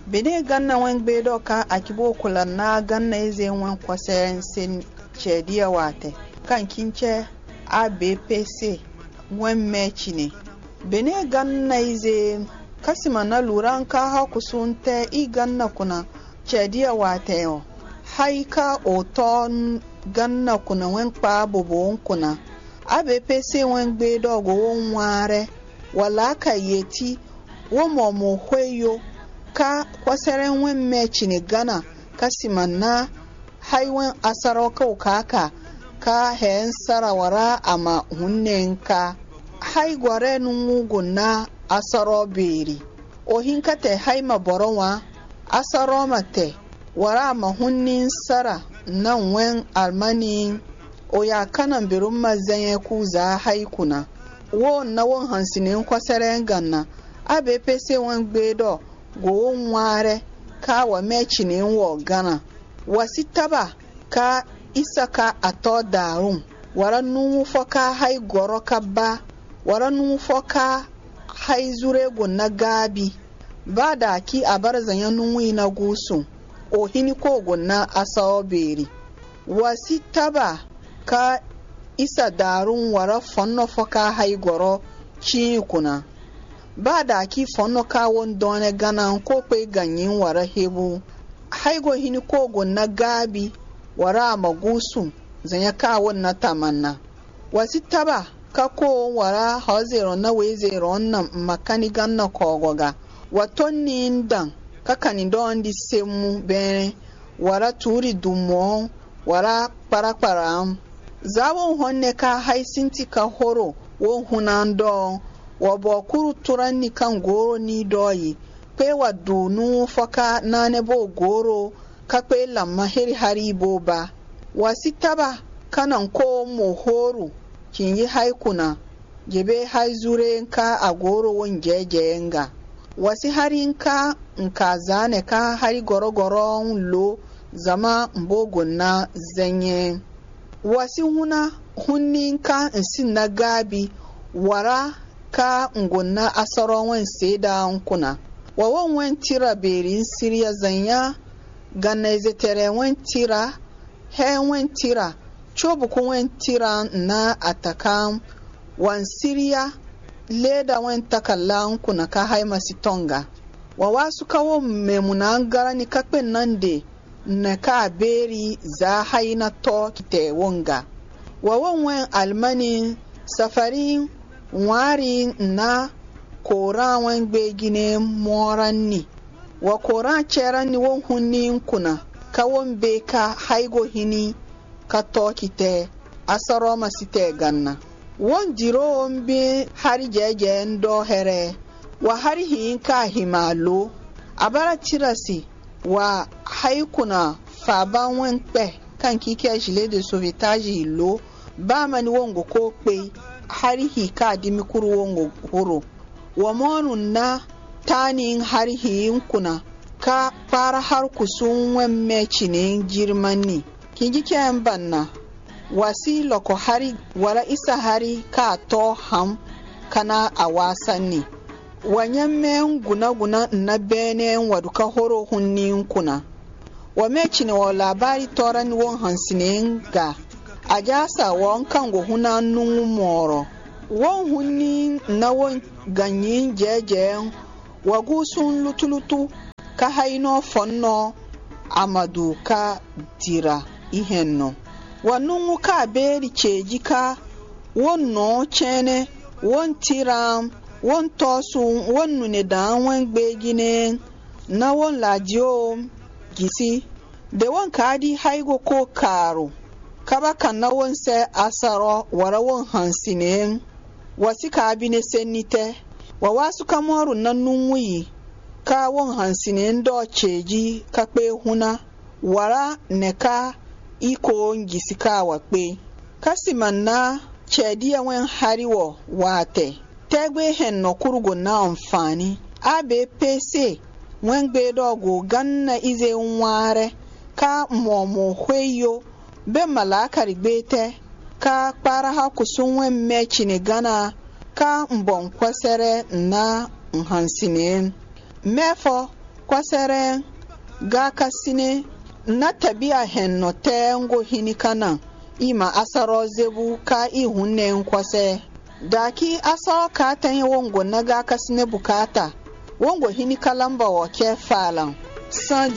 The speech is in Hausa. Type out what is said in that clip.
bene ganna wen bedo ka akibo kula na ganna ize wen kwaseren sin chediya wate kan kinche ABPC wen mechi ne bene ganna ize kasima na luran ka hakusunte I ganna kuna chediya wate yo haika oton ganna kuna wen pa bobo kuna ABPC wen bedo go won ware wala ka yeti wo mo hweyo ka kwasaren wen mechi ne gana kasima na haiwan asaro kaka ka hen sarawara ama hunnenka hai gware nungugun na asaro beri ohinka te haima boronwa asaro mate wara ma hunnin sara nan wen almani oya kanan birun mazanye kuza haikuna wo na won hansinin kwasaren ganna ABPC wen gbedo go nware ka wa mechi ne wo gana wasitaba ka isaka ato darun waranu foka hai goro kabba waranu foka hai zure gonna gabi bada ki abarzan yanunwi na gusu o hini ko gonna asawberi wasitaba ka isa darun wara fonno foka hai goro chi kuna bada ki fonno ka won done gana ko pe ganyin wara hebu haigo hini ko gonna gabi wara magusu zanya ka wonna tamanna wasitaba ka ko wara hazero na wezero na makani ganna kogoga watonni ndan ka kanindon di semu bene wara turi dumo wara paraparam zawon honne ka haisinti ka horo won hunando wabokuru turanni kan goro ni doyi pe wadunu foka nane bo goro ka pe lamma heri haribo ba wasitaba kanan ko mohoru kinyi haikuna jebe haizure ka agoro won jejenga wasi harinka nka zane ka hari gorogoro lo zama mbogo na zenye wasi hunninka nsin na gabi wara ka ngonna asaro wen seda nkuna wawon wen tira berin siriya zanya ganna izetere wen tira he wen tira chobu ku wen tira na ataka wan siriya leda wen takalla nkuna ka haima sitonga wawasu kawo memuna garani kakpen nande na ka beri za haina to kite wonga wawon wen almani safari wari na koran wan gbegine moranni wa koran cheranni won hunni kuna ka won be ka haigo hini ka tokite asaro masite ganna won diro won be hari jeje ndo here wa hari hin ka himalo abara tirasi wa haikuna faban wan pe kan kike jile de sauvetage lo ba mani wongo ko pe harihi ka dimi kuru wongo horo wa monun na tanin harihi kuna ka fara har kusun wen meci ne girmanni kinji kyan banna wasi loko hari wala isa hari ka to ham kana a wasanni wanyan men guna na bene waduka horo hunnin kuna wa meci ne wa labari toran won hansinen ga ajasa won kango hunanun moro won hunni na won ganyin jeje wagusun lutulutu ka haino fonno amadu ka dira ihenno wanun ka beri chejika won no chene won tiram won tosu won nune dan wen gbegine na won ladio gisi de won kadi haigo ko karo kaba kanna won se asaro wara won hansine wasika abine senite wa wasu kamoru nannunwi ka won hansine ndo cheji ka pe huna wara neka iko ngisika wa pe kasimanna chediya wen hariwo wate tegbe henno kurugo na amfani ABPC wen gbedogo ganna ize nware ka momo hweyo be malakari gbete ka kpara ha kusun wen mechi ne gana ka mbon kwasere na nhansine mefo kwasere ga kasine na tabia henno tengo hinikana ima asaro zebu ka ihunne nkwase daki asaro ka tanye wongo na ga kasine bukata wongo hinikalamba wa ke falan san